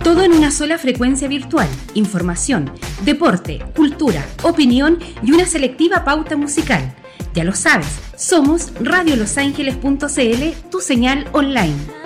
Todo en una sola frecuencia virtual. Información, deporte, cultura, opinión y una selectiva pauta musical. Ya lo sabes, somos radiolosangeles.cl, tu señal online.